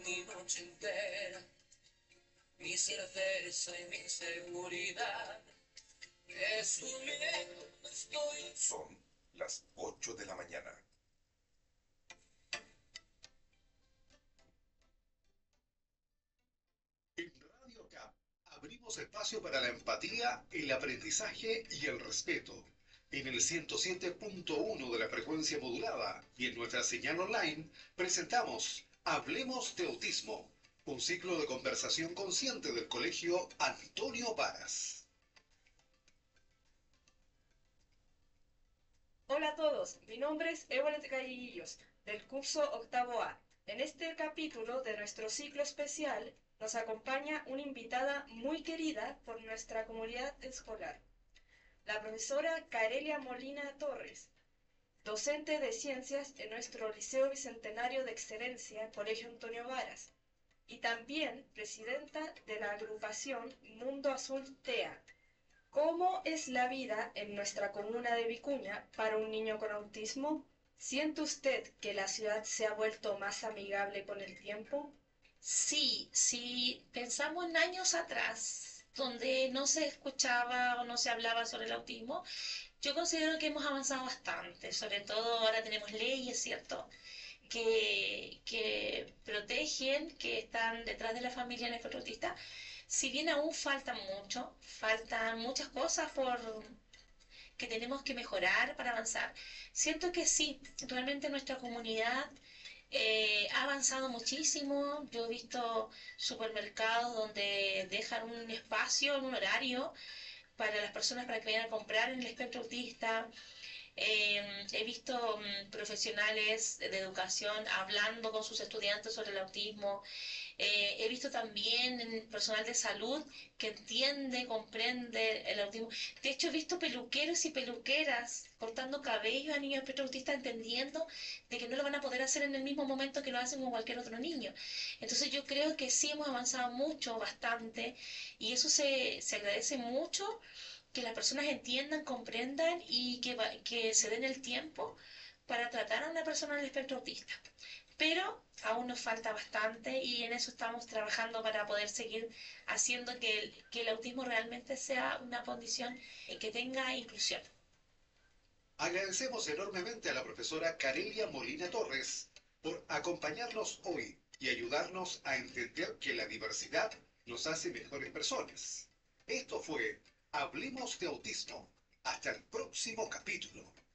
mi noche entera, mi certeza y mi seguridad. Es un miedo, estoy. Son las 8 de la mañana. En Radio CAP abrimos espacio para la empatía, el aprendizaje y el respeto. En el 107.1 de la frecuencia modulada y en nuestra señal online presentamos Hablemos de Autismo, un ciclo de conversación consciente del Colegio Antonio Varas. Hola a todos, mi nombre es Evelyn Galliguillos, del curso octavo A. En este capítulo de nuestro ciclo especial nos acompaña una invitada muy querida por nuestra comunidad escolar, la profesora Carelia Molina Torres, docente de ciencias en nuestro Liceo Bicentenario de Excelencia, Colegio Antonio Varas, y también presidenta de la agrupación Mundo Azul TEA. ¿Cómo es la vida en nuestra comuna de Vicuña para un niño con autismo? ¿Siente usted que la ciudad se ha vuelto más amigable con el tiempo? Sí, si pensamos en años atrás, donde no se escuchaba o no se hablaba sobre el autismo, yo considero que hemos avanzado bastante. Sobre todo ahora tenemos leyes, ¿cierto? Que protegen, que están detrás de la familia en el espectro autista. Si bien aún falta mucho, faltan muchas cosas por que tenemos que mejorar para avanzar. Siento que sí, realmente nuestra comunidad ha avanzado muchísimo. Yo he visto supermercados donde dejan un espacio, un horario para las personas para que vayan a comprar en el espectro autista. He visto profesionales de educación hablando con sus estudiantes sobre el autismo. He visto también personal de salud que entiende, comprende el autismo. De hecho, he visto peluqueros y peluqueras cortando cabello a niños espectro autista entendiendo de que no lo van a poder hacer en el mismo momento que lo hacen con cualquier otro niño. Entonces yo creo que sí hemos avanzado mucho, bastante, y eso se agradece mucho, que las personas entiendan, comprendan y que se den el tiempo para tratar a una persona del espectro autista. Pero aún nos falta bastante y en eso estamos trabajando para poder seguir haciendo que el autismo realmente sea una condición que tenga inclusión. Agradecemos enormemente a la profesora Carelia Molina Torres por acompañarnos hoy y ayudarnos a entender que la diversidad nos hace mejores personas. Esto fue Hablemos de Autismo. Hasta el próximo capítulo.